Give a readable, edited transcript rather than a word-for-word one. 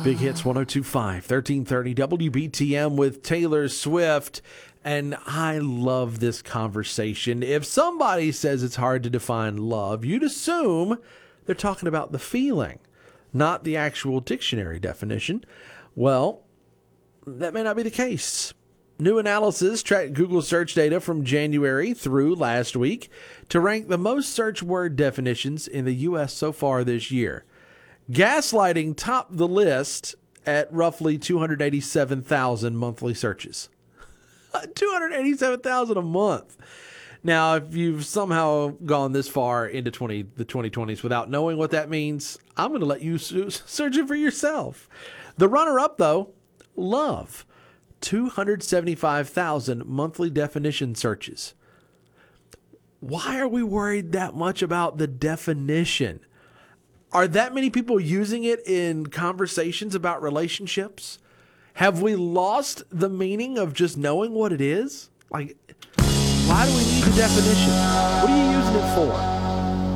Big Hits 102.5, 1330 WBTM with Taylor Swift. And I love this conversation. If somebody says it's hard to define love, you'd assume they're talking about the feeling, not the actual dictionary definition. Well, that may not be the case. New analysis tracked Google search data from January through last week to rank the most searched word definitions in the U.S. so far this year. Gaslighting topped the list at roughly 287,000 monthly searches. 287,000 a month. Now, if you've somehow gone this far into the 2020s without knowing what that means, I'm going to let you search it for yourself. The runner-up, though, love. 275,000 monthly definition searches. Why are we worried that much about the definition? Are that many people using it in conversations about relationships? Have we lost the meaning of just knowing what it is? Like, why do we need the definition? What are you using it for?